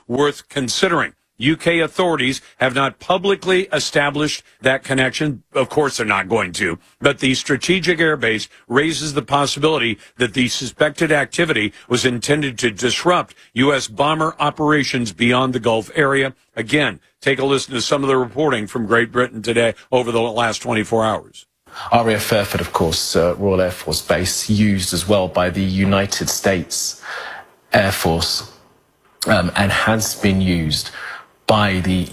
worth considering. UK authorities have not publicly established that connection. Of course, they're not going to. But the strategic airbase raises the possibility that the suspected activity was intended to disrupt U.S. bomber operations beyond the Gulf area. Again, take a listen to some of the reporting from Great Britain today over the last 24 hours. RAF Fairford, of course, Royal Air Force Base, used as well by the United States Air Force and has been used by the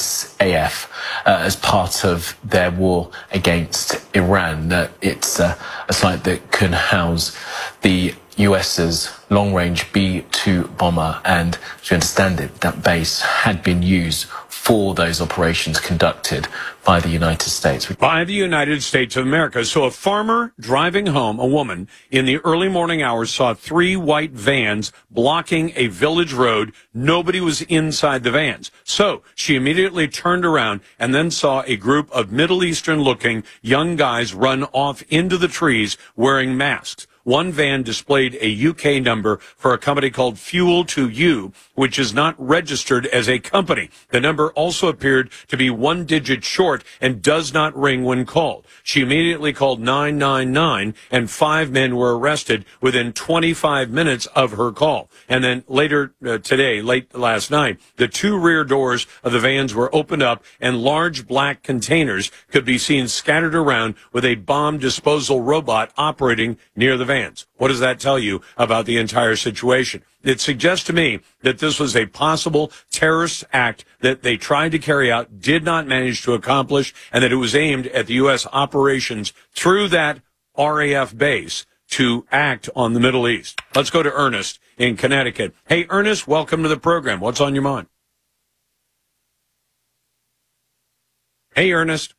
USAF as part of their war against Iran. It's a site that can house the US's long-range B-2 bomber, and as you understand it, that base had been used for those operations conducted by the United States. By the United States of America. So a farmer driving home, a woman, in the early morning hours saw 3 white vans blocking a village road. Nobody was inside the vans. So she immediately turned around and then saw a group of Middle Eastern-looking young guys run off into the trees wearing masks. One van displayed a UK number for a company called Fuel2U, which is not registered as a company. The number also appeared to be 1 digit short and does not ring when called. She immediately called 999, and 5 men were arrested within 25 minutes of her call. And then later today, late last night, the 2 rear doors of the vans were opened up, and large black containers could be seen scattered around with a bomb disposal robot operating near the vans. What does that tell you about the entire situation? It suggests to me that this was a possible terrorist act that they tried to carry out, did not manage to accomplish, and that it was aimed at the U.S. operations through that RAF base to act on the Middle East. Let's go to Ernest in Connecticut. Hey, Ernest, welcome to the program. What's on your mind? Hey, Ernest.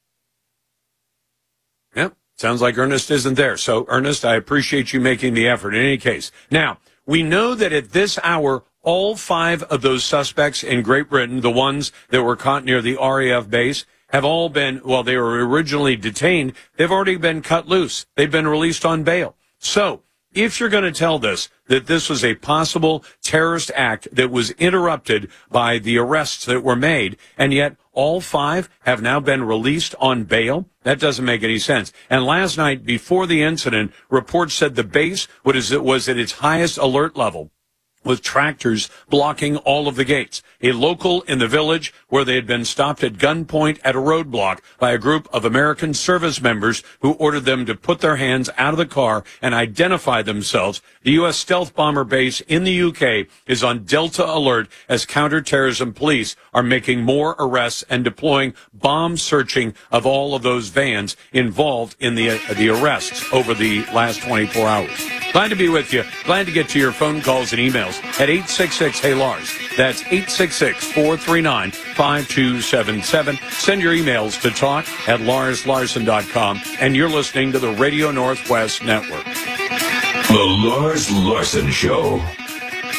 Yep, sounds like Ernest isn't there. So, Ernest, I appreciate you making the effort in any case. Now, we know that at this hour, all 5 of those suspects in Great Britain, the ones that were caught near the RAF base, have all been, well, they were originally detained. They've already been cut loose. They've been released on bail. So, if you're going to tell this, that this was a possible terrorist act that was interrupted by the arrests that were made, and yet all 5 have now been released on bail, that doesn't make any sense. And last night, before the incident, reports said the base was at its highest alert level, with tractors blocking all of the gates. A local in the village where they had been stopped at gunpoint at a roadblock by a group of American service members who ordered them to put their hands out of the car and identify themselves. The U.S. stealth bomber base in the UK is on Delta alert as counterterrorism police are making more arrests and deploying bomb searching of all of those vans involved in the arrests over the last 24 hours. Glad to be with you. Glad to get to your phone calls and emails at 866-HEY-LARS. That's 866-439-5277. Send your emails to talk@LarsLarson.com. And you're listening to the Radio Northwest Network. The Lars Larson Show.